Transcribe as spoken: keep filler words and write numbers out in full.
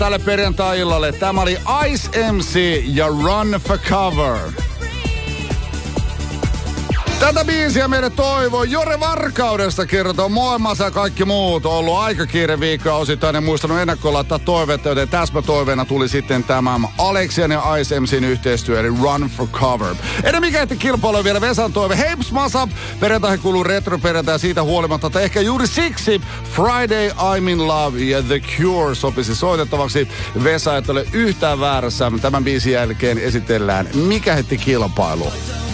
tälle perjantai-illalle. Tämä oli Ice M C ja Run for Cover. Tätä biisiä meille toivoo Jore Varkaudesta, kerrotaan maailmassa ja kaikki muut. On ollut aika kiire viikkoa osittain ja muistanut ennakkoon laittaa toiveita, joten täsmätoiveena tuli sitten tämä Alexian ja Ice M C:n yhteistyö, eli Run for Cover. Ennen mikä ehti kilpailu vielä Vesan toive. Heips Masa, perjantaihin kuuluu retro-perjantai siitä huolimatta, että ehkä juuri siksi Friday I'm in Love ja The Cure sopisi soitettavaksi. Vesa et ole yhtään väärässä. Tämän biisin jälkeen esitellään Mikä hetti kilpailu.